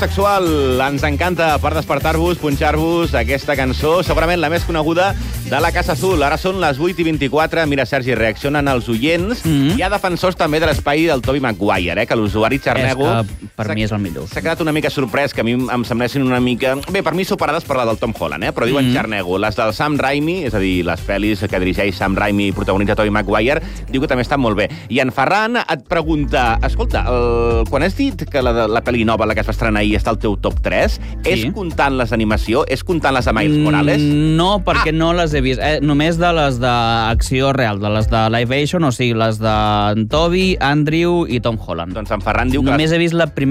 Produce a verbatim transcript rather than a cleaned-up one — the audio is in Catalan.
Sexual, ens encanta per despertar-vos, punxar-vos aquesta cançó, segurament la més coneguda de la Casa Azul. Ara són les vuit i vint-i-quatre. Mira, Sergi, reaccionen els oients. Mm-hmm. Hi ha defensors també de l'espai del Tobey Maguire, eh? Que l'usuari Xarnego... És que per mi és el millor. S'ha quedat una mica sorprès, que a mi em semblessin una mica... Bé, per mi superades per la del Tom Holland, eh? Però diuen mm-hmm. Xarnego. Les del Sam Raimi, és a dir, les pel·lis que dirigeix Sam Raimi i protagonitza Tobey Maguire, diu que també estan molt bé. I en Ferran et pregunta... Escolta, el... quan has dit que la, la pel·li nova, la que es va estrenar ahir, està al teu top tres, sí. És comptant les d'animació? És comptant les de Miles Morales? No, perquè ah. no les he vist. Eh, només de les d'acció real, de les de live action, o sigui, les de Tobey, Andrew i Tom Holland. Doncs en Ferran diu que... Només he vist la primera